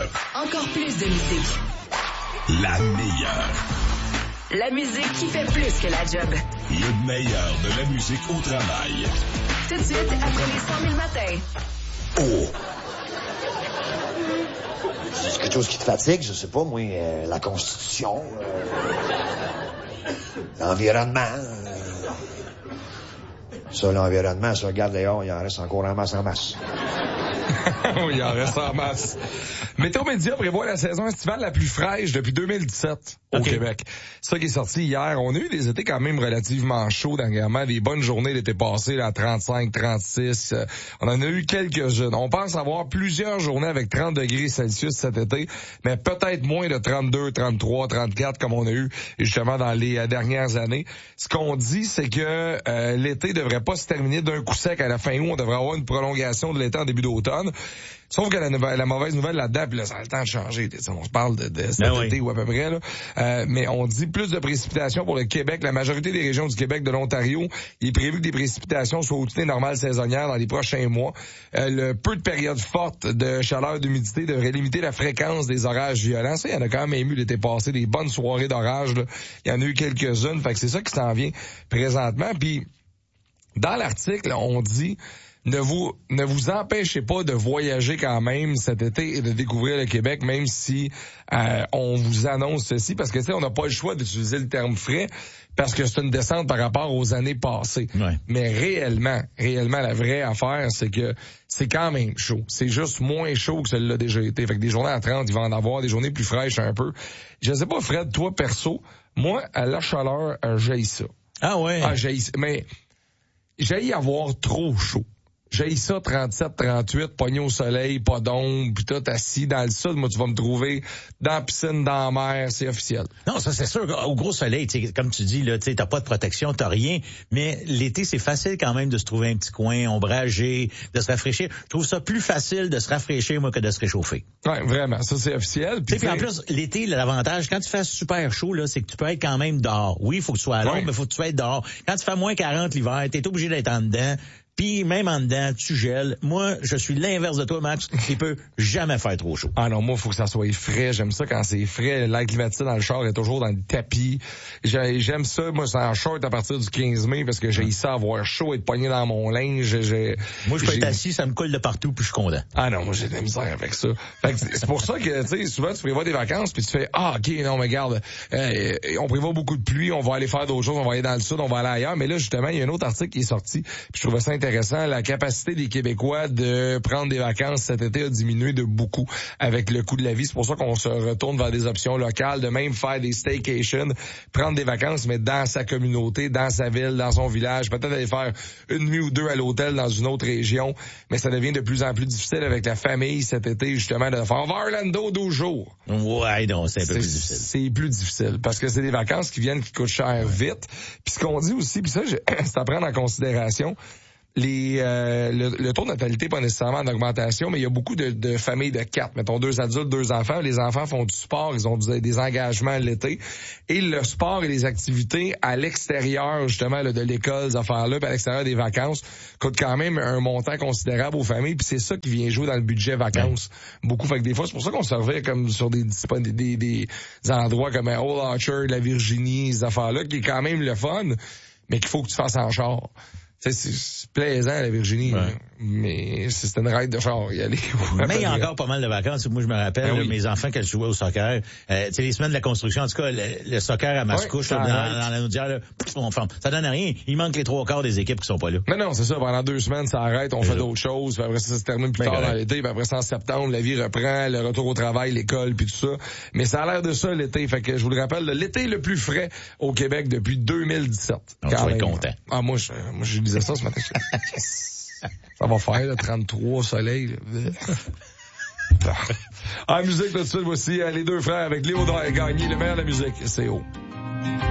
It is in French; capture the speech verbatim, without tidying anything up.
meilleure. Encore plus de musique. La meilleure. La musique qui fait plus que la job. Le meilleur de la musique au travail. Tout de suite, après les cent mille matins. Oh! C'est quelque chose qui te fatigue, je sais pas, moi, euh, la Constitution, euh, l'environnement. Euh, ça, l'environnement, ça, regarde Léon, il en reste encore en masse en masse. Oui, il en reste en masse. Météo Média prévoit la saison estivale la plus fraîche depuis deux mille dix-sept au okay. Québec. C'est ça qui est sorti hier. On a eu des étés quand même relativement chauds dernièrement, des bonnes journées l'été passé, là, à trente-cinq, trente-six. Euh, on en a eu quelques-unes. On pense avoir plusieurs journées avec trente degrés Celsius cet été, mais peut-être moins de trente-deux, trente-trois, trente-quatre comme on a eu justement dans les euh, dernières années. Ce qu'on dit, c'est que euh, l'été devrait pas se terminer d'un coup sec à la fin août. On devrait avoir une prolongation de l'été en début d'automne. Sauf que la, nouvelle, la mauvaise nouvelle là-dedans, puis là, ça a le temps de changer. On se parle de, de cet ben été oui. ou à peu près, là. Euh, mais on dit plus de précipitations pour le Québec. La majorité des régions du Québec, de l'Ontario, il est prévu que des précipitations soient au-dessus des normales saisonnières dans les prochains mois. Euh, le peu de périodes fortes de chaleur et d'humidité devrait limiter la fréquence des orages violents. Ça, il y en a quand même eu l'été passé, des bonnes soirées d'orage. Là. Il y en a eu quelques-unes. Fait que c'est ça qui s'en vient présentement. Puis, dans l'article, on dit... Ne vous ne vous empêchez pas de voyager quand même cet été et de découvrir le Québec, même si euh, on vous annonce ceci, parce que tu sais, on n'a pas le choix d'utiliser le terme frais, parce que c'est une descente par rapport aux années passées. Ouais. Mais réellement, réellement, la vraie affaire, c'est que c'est quand même chaud. C'est juste moins chaud que celle-là déjà été. Fait que des journées à trente, il va en avoir, des journées plus fraîches un peu. Je sais pas, Fred, toi, perso, moi, à la chaleur, euh, j'haïs ça. Ah ouais? Ah, j'haïs, mais j'haïs avoir trop chaud. J'ai ça, trente-sept, trente-huit, pogné au soleil, pas d'ombre, pis tout assis dans le sud. Moi, tu vas me trouver dans la piscine, dans la mer, c'est officiel. Non, ça c'est sûr. Au gros soleil, comme tu dis, là, t'as pas de protection, t'as rien. Mais l'été, c'est facile quand même de se trouver un petit coin ombragé, de se rafraîchir. Je trouve ça plus facile de se rafraîchir, moi, que de se réchauffer. Ouais, vraiment. Ça, c'est officiel. Puis en plus, l'été, l'avantage, quand tu fais super chaud, là, c'est que tu peux être quand même dehors. Oui, il faut que tu sois à l'ombre, mais il faut que tu sois dehors. Quand tu fais moins quarante l'hiver, t'es obligé d'être en dedans. Puis même en dedans, tu gèles. Moi, je suis l'inverse de toi, Max. Il peut jamais faire trop chaud. Ah non, moi, il faut que ça soit frais. J'aime ça quand c'est frais. L'air climatisé dans le char est toujours dans le tapis. J'aime ça. Moi, c'est en short à partir du quinze mai parce que j'ai ça avoir chaud, être pogné dans mon linge. J'ai, moi, je peux être assis, ça me coule de partout, puis je suis content. Ah non, moi, j'ai de la misère avec ça. Fait que c'est pour ça que, tu sais, souvent, tu prévois des vacances, puis tu fais, ah, OK, non, mais regarde, euh, on prévoit beaucoup de pluie, on va aller faire d'autres choses, on va aller dans le sud, on va aller ailleurs. Mais là, justement, il y a un autre article qui est sorti, puis je trouvais ça intéressant. La capacité des Québécois de prendre des vacances cet été a diminué de beaucoup avec le coût de la vie. C'est pour ça qu'on se retourne vers des options locales, de même faire des staycations, prendre des vacances, mais dans sa communauté, dans sa ville, dans son village, peut-être aller faire une nuit ou deux à l'hôtel dans une autre région. Mais ça devient de plus en plus difficile avec la famille cet été, justement, de faire on va à Orlando douze jours. Ouais, non, c'est un peu plus difficile. C'est plus difficile parce que c'est des vacances qui viennent qui coûtent cher vite. Puis ce qu'on dit aussi, puis ça, c'est à prendre en considération, les euh, le, le taux de natalité pas nécessairement en augmentation, mais il y a beaucoup de, de familles de quatre, mettons deux adultes, deux enfants. Les enfants font du sport, ils ont du, des engagements l'été. Et le sport et les activités à l'extérieur, justement, là, de l'école, ces affaires-là, puis à l'extérieur des vacances, coûtent quand même un montant considérable aux familles. Puis c'est ça qui vient jouer dans le budget vacances. Ouais. Beaucoup. Fait que des fois, c'est pour ça qu'on se revient comme sur des, des, des, des endroits comme Old Orchard, la Virginie, ces affaires-là, qui est quand même le fun, mais qu'il faut que tu fasses en char. Tu sais, c'est plaisant, la Virginie, ouais. Mais c'est une ride de char, y aller. Mais il y a encore pas mal de vacances. Moi, je me rappelle, ben là, oui. Mes enfants, quand je jouais au soccer, euh, tu sais, les semaines de la construction, en tout cas, le, le soccer à Mascouche, ouais, là, dans, dans la Naudière, là, on forme. Ça donne rien. Il manque les trois quarts des équipes qui sont pas là. Mais non, c'est ça. Pendant deux semaines, ça arrête, on fait d'autres choses, puis après ça, ça se termine plus ben tard dans l'été, puis après ça, en septembre, la vie reprend, le retour au travail, l'école, puis tout ça. Mais ça a l'air de ça, l'été. Fait que je vous le rappelle, l'été le plus frais au Québec depuis deux mille dix-sept. Donc, tu vas être content. Ah, moi, je, moi, je disais ça ce matin. Ça va faire, là, trente-trois soleil. En musique, tout de suite, voici les deux frères avec Léo Gagné, le meilleur de la musique. C'est haut.